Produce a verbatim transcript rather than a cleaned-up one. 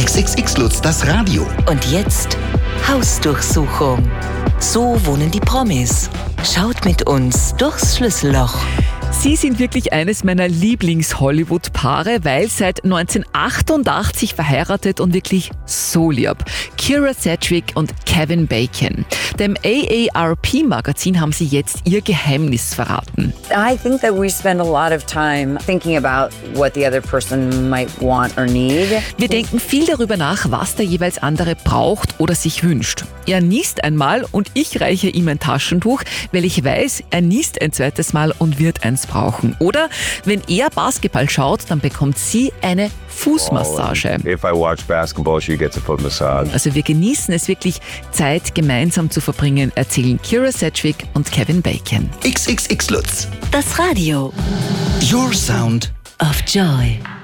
X X X Lutz, das Radio. Und jetzt Hausdurchsuchung. So wohnen die Promis. Schaut mit uns durchs Schlüsselloch. Sie sind wirklich eines meiner Lieblings-Hollywood-Paare, weil seit neunzehnhundertachtundachtzig verheiratet und wirklich so lieb. Kyra Sedgwick und Kevin Bacon. Dem A A R P-Magazin haben sie jetzt ihr Geheimnis verraten. I think that we spend a lot of time thinking about what the other person might want or need. Wir denken viel darüber nach, was der jeweils andere braucht oder sich wünscht. Er niest einmal und ich reiche ihm ein Taschentuch, weil ich weiß, er niest ein zweites Mal und wird eins brauchen. Oder wenn er Basketball schaut, dann bekommt sie eine Fußmassage. If I watch basketball, she gets a foot massage. Also wir genießen es wirklich, Zeit gemeinsam zu verbringen, erzählen Kyra Sedgwick und Kevin Bacon. X X X Lutz. Das Radio Your Sound of Joy.